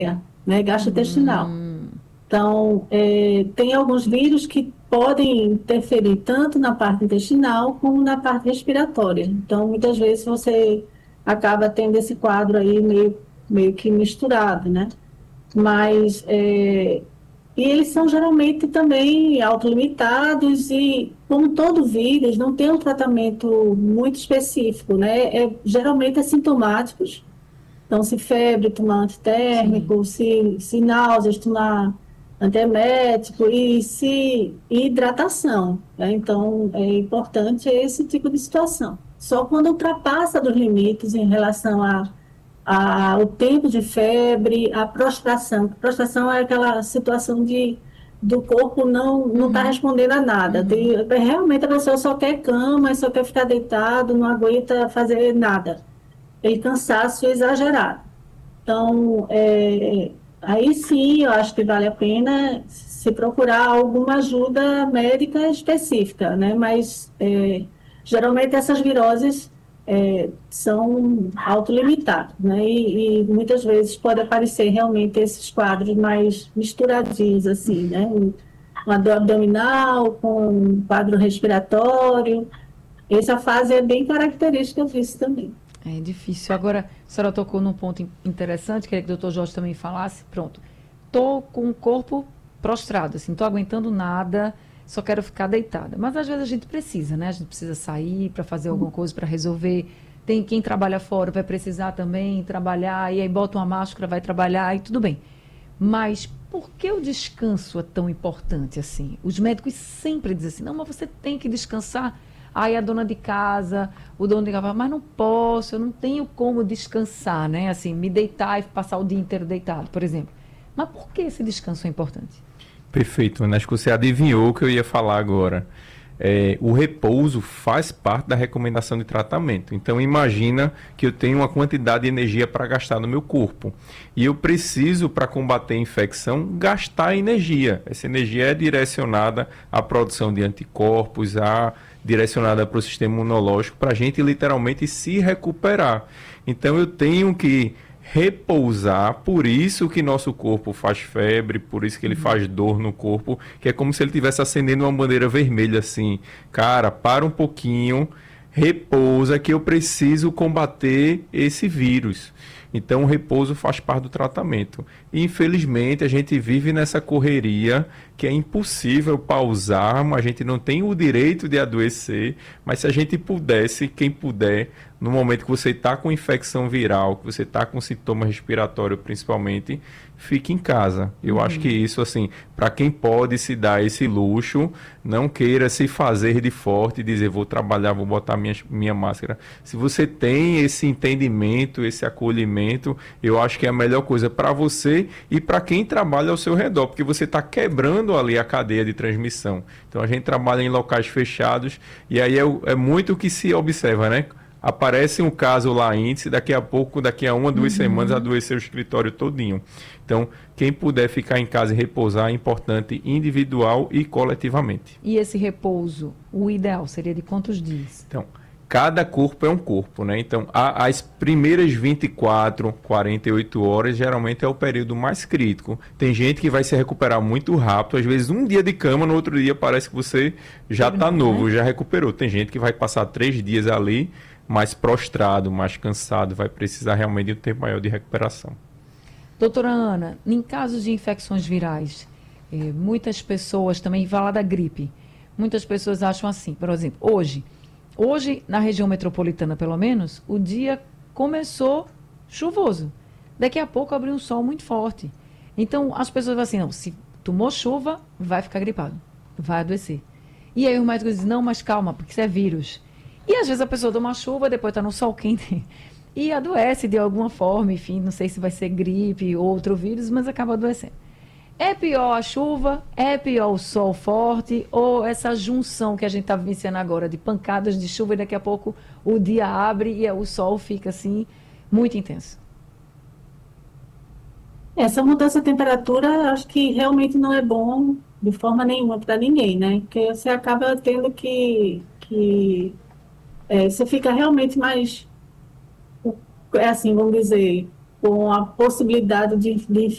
né, gastrointestinal. Então, tem alguns vírus que podem interferir tanto na parte intestinal como na parte respiratória. Então, muitas vezes você acaba tendo esse quadro aí meio que misturado, né? Mas, e eles são geralmente também autolimitados e, como todo vírus, não tem um tratamento muito específico, né? Geralmente é sintomáticos. Então, se febre, tomar Sim. antitérmico, se náuseas, tomar antiemético e hidratação, né? Então, é importante esse tipo de situação. Só quando ultrapassa dos limites em relação ao tempo de febre, a prostração. Prostração é aquela situação do corpo não está respondendo a nada. Realmente a pessoa só quer cama, só quer ficar deitado, não aguenta fazer nada. Aquele cansaço exagerado. Então, aí sim, eu acho que vale a pena se procurar alguma ajuda médica específica, né? Mas, geralmente, essas viroses são autolimitadas, né? E muitas vezes pode aparecer realmente esses quadros mais misturadinhos, assim, né? Uma dor abdominal com um quadro respiratório. Essa fase é bem característica disso também. É difícil. Agora, a senhora tocou num ponto interessante, queria que o doutor Jorge também falasse. Pronto. Tô com o corpo prostrado, assim, não tô aguentando nada, só quero ficar deitada. Mas às vezes a gente precisa, né? A gente precisa sair para fazer alguma coisa, para resolver. Tem quem trabalha fora, vai precisar também trabalhar, e aí bota uma máscara, vai trabalhar, e tudo bem. Mas por que o descanso é tão importante assim? Os médicos sempre dizem assim, não, mas você tem que descansar. Aí a dona de casa, o dono de casa fala, mas não posso, eu não tenho como descansar, né? Assim, me deitar e passar o dia inteiro deitado, por exemplo. Mas por que esse descanso é importante? Perfeito, Ana. Acho que você adivinhou o que eu ia falar agora. O repouso faz parte da recomendação de tratamento. Então, imagina que eu tenho uma quantidade de energia para gastar no meu corpo. E eu preciso, para combater a infecção, gastar energia. Essa energia é direcionada à produção de anticorpos, direcionada para o sistema imunológico, para a gente literalmente se recuperar. Então, eu tenho que repousar, por isso que nosso corpo faz febre, por isso que ele faz dor no corpo, que é como se ele estivesse acendendo uma bandeira vermelha assim. Cara, para um pouquinho, repousa que eu preciso combater esse vírus. Então, o repouso faz parte do tratamento. E, infelizmente, a gente vive nessa correria que é impossível pausar, a gente não tem o direito de adoecer, mas se a gente pudesse, quem puder, no momento que você está com infecção viral, que você está com sintoma respiratório principalmente, fique em casa. Eu acho que isso, assim, para quem pode se dar esse luxo, não queira se fazer de forte e dizer, vou trabalhar, vou botar minha máscara. Se você tem esse entendimento, esse acolhimento, eu acho que é a melhor coisa para você e para quem trabalha ao seu redor, porque você está quebrando ali a cadeia de transmissão. Então a gente trabalha em locais fechados e aí é muito o que se observa, né? Aparece um caso lá índice, daqui a pouco, daqui a uma, 2 semanas, adoecer o escritório todinho. Então, quem puder ficar em casa e repousar é importante individual e coletivamente. E esse repouso, o ideal seria de quantos dias? Então, cada corpo é um corpo, né? Então, as primeiras 24, 48 horas geralmente é o período mais crítico. Tem gente que vai se recuperar muito rápido, às vezes um dia de cama, no outro dia parece que você já está novo, Né? já recuperou. Tem gente que vai passar 3 dias ali mais prostrado, mais cansado, vai precisar realmente de um tempo maior de recuperação. Doutora Ana, em casos de infecções virais, muitas pessoas também falam da gripe. Muitas pessoas acham assim, por exemplo, hoje na região metropolitana pelo menos, o dia começou chuvoso. Daqui a pouco abriu um sol muito forte. Então as pessoas falam assim, não, se tomou chuva, vai ficar gripado, vai adoecer. E aí os médicos dizem, não, mas calma, porque isso é vírus. E às vezes a pessoa toma chuva, depois está no sol quente e adoece de alguma forma, enfim, não sei se vai ser gripe ou outro vírus, mas acaba adoecendo. É pior a chuva? É pior o sol forte? Ou essa junção que a gente está vivenciando agora de pancadas de chuva e daqui a pouco o dia abre e o sol fica assim muito intenso? Essa mudança de temperatura, acho que realmente não é bom de forma nenhuma para ninguém, né? Porque você acaba tendo você fica realmente mais, assim, vamos dizer, com a possibilidade de